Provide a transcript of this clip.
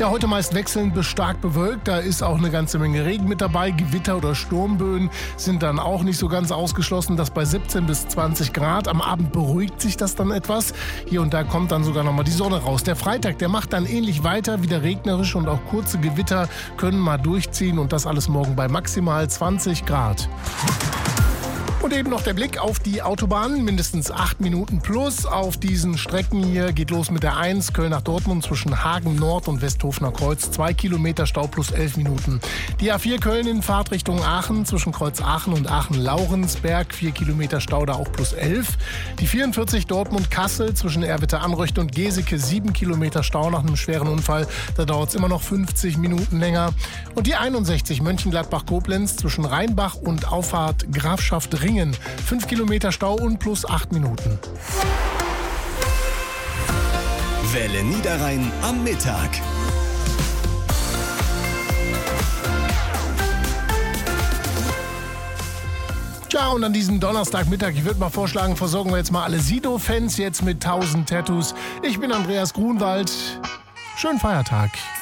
Ja, heute meist wechselnd bis stark bewölkt. Da ist auch eine ganze Menge Regen mit dabei. Gewitter oder Sturmböen sind dann auch nicht so ganz ausgeschlossen. Das bei 17 bis 20 Grad. Am Abend beruhigt sich das dann etwas. Hier und da kommt dann sogar noch mal die Sonne raus. Der Freitag, der macht dann ähnlich weiter. Wieder regnerisch und auch kurze Gewitter können mal durchziehen. Und das alles morgen bei maximal 20 Grad. Und eben noch der Blick auf die Autobahnen, mindestens 8 Minuten plus. Auf diesen Strecken hier geht los mit der 1, Köln nach Dortmund zwischen Hagen Nord und Westhofener Kreuz. 2 Kilometer Stau plus 11 Minuten. Die A4 Köln in Fahrtrichtung Aachen zwischen Kreuz Aachen und Aachen-Laurensberg. 4 Kilometer Stau, da auch plus 11. Die 44 Dortmund-Kassel zwischen Erwitte-Anreuchte und Geseke. 7 Kilometer Stau nach einem schweren Unfall. Da dauert es immer noch 50 Minuten länger. Und die 61 Mönchengladbach-Koblenz zwischen Rheinbach und Auffahrt Grafschaft Ringen. 5 Kilometer Stau und plus 8 Minuten. Welle Niederrhein am Mittag. Tja, und an diesem Donnerstagmittag, ich würde mal vorschlagen, versorgen wir jetzt mal alle Sido-Fans jetzt mit 1000 Tattoos. Ich bin Andreas Grunwald. Schönen Feiertag.